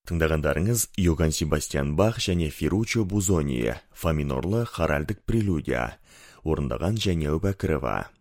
Тыңдағандарыңыз Йоганн Себастьян Бах және Ферруччо Бузони, фа минорлы хоральдік прелюдия. Орындаған Жәния Әубәкірова.